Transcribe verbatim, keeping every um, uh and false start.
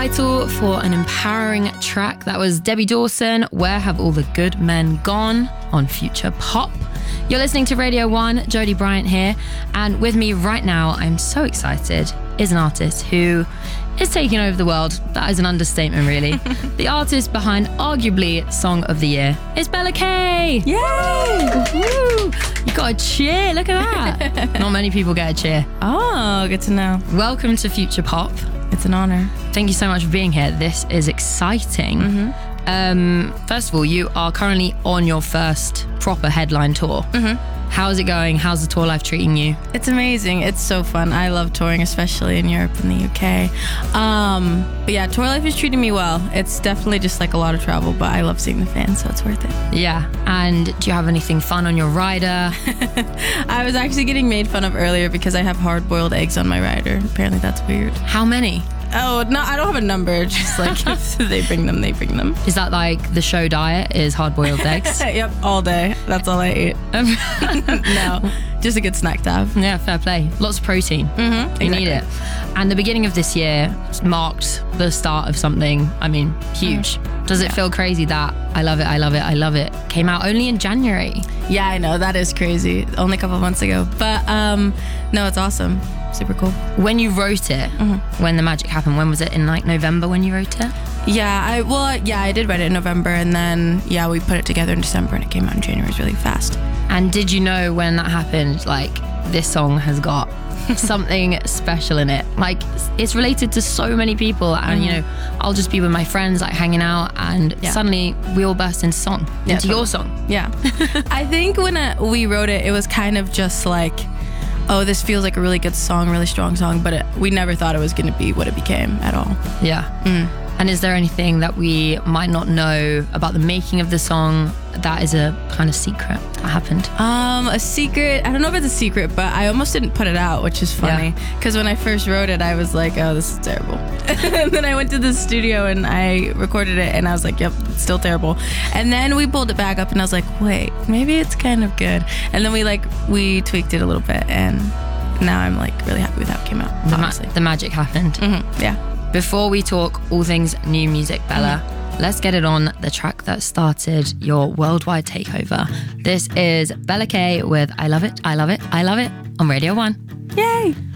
title for an empowering track. That was Debbie Dawson, Where Have All the Good Men Gone, on Future Pop. You're listening to Radio one, Jodie Bryant here, and with me right now, I'm so excited, is an artist who is taking over the world. That is an understatement, really. The artist behind arguably Song of the Year is Bella K. Yay! Woo-hoo. You got a cheer, look at that. Not many people get a cheer. Oh, good to know. Welcome to Future Pop. It's an honor. Thank you so much for being here. This is exciting. Mm-hmm. Um, first of all, you are currently on your first proper headline tour. Mm-hmm. How's it going? How's the tour life treating you? It's amazing. It's so fun. I love touring, especially in Europe and the U K. Um, but yeah, tour life is treating me well. It's definitely just like a lot of travel, but I love seeing the fans, so it's worth it. Yeah. And do you have anything fun on your rider? I was actually getting made fun of earlier because I have hard-boiled eggs on my rider. Apparently that's weird. How many? Oh, no, I don't have a number. It's just like if they bring them, they bring them. Is that like the show diet is hard-boiled eggs? Yep, all day. That's all I eat. No, just a good snack to have. Yeah, fair play. Lots of protein. Mm-hmm, you exactly. need it. And the beginning of this year marked the start of something, I mean, huge. Mm. Does it yeah. feel crazy that I Love It, I Love It, I Love It came out only in January? Yeah, I know. That is crazy. Only a couple of months ago. But um, no, it's awesome. Super cool. When you wrote it, mm-hmm. when the magic happened, when was it? In like November when you wrote it? Yeah, I well, yeah, I did write it in November, and then yeah, we put it together in December, and it came out in January. It was really fast. And did you know when that happened, like, this song has got something special in it? Like, it's related to so many people, and mm-hmm. you know, I'll just be with my friends, like hanging out, and yeah. suddenly we all burst into song, yeah, into totally. your song. Yeah. I think when uh, we wrote it, it was kind of just like, oh, this feels like a really good song, really strong song, but it, we never thought it was going to be what it became at all. Yeah. Mm. And is there anything that we might not know about the making of the song that is a kind of secret that happened? Um, a secret, I don't know if it's a secret, but I almost didn't put it out, which is funny. Because yeah. when I first wrote it, I was like, oh, this is terrible. And then I went to the studio and I recorded it and I was like, yep, it's still terrible. And then we pulled it back up and I was like, wait, maybe it's kind of good. And then we like, we tweaked it a little bit and now I'm like really happy with how it came out. The, ma- the magic happened. Mm-hmm. Yeah. Before we talk all things new music, Bella, mm-hmm. let's get it on the track that started your worldwide takeover. This is Bella K with I Love It, I Love It, I Love It on Radio one. Yay!